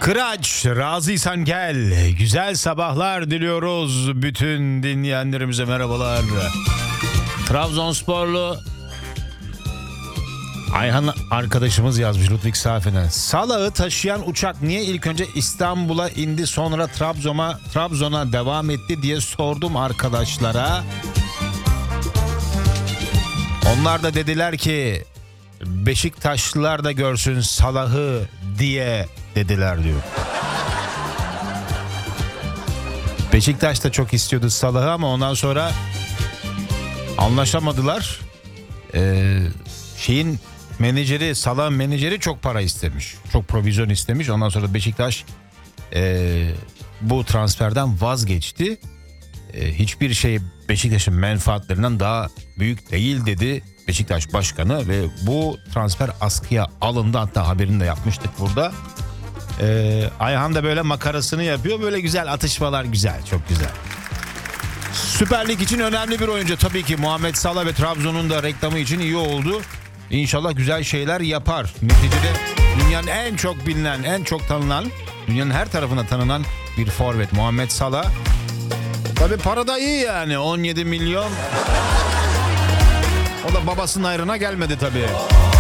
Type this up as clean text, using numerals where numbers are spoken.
Kıraç, razıysan gel. Güzel sabahlar diliyoruz bütün dinleyenlerimize, merhabalar. Trabzonsporlu Ayhan arkadaşımız yazmış Ludwigshafen'e. Salağı taşıyan uçak niye ilk önce İstanbul'a indi sonra Trabzon'a devam etti diye sordum arkadaşlara. Onlar da dediler ki Beşiktaşlılar da görsün Salah'ı diye dediler diyor. Beşiktaş da çok istiyordu Salah'ı ama ondan sonra anlaşamadılar. Salah'ın menajeri çok para istemiş. Çok provizyon istemiş. Ondan sonra Beşiktaş bu transferden vazgeçti. Hiçbir şey Beşiktaş'ın menfaatlerinden daha büyük değil dedi Beşiktaş Başkanı ve bu transfer askıya alındı. Hatta haberini de yapmıştık burada. Ayhan da böyle makarasını yapıyor. Böyle güzel atışmalar, güzel, çok güzel. Süper Lig için önemli bir oyuncu. Tabii ki Muhammed Salah ve Trabzon'un da reklamı için iyi oldu. İnşallah güzel şeyler yapar. Neticede dünyanın en çok bilinen, en çok tanınan, dünyanın her tarafına tanınan bir forvet Muhammed Salah. Tabii para da iyi yani, 17 milyon. O da babasının ayrına gelmedi tabii.